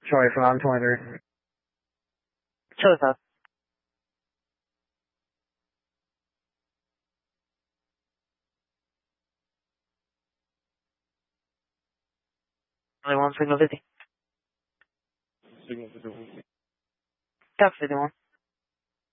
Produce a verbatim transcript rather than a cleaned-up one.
Troy from on twenty-three. Show us up. Only one signal fifty. Signal fifty-one. Top fifty-one.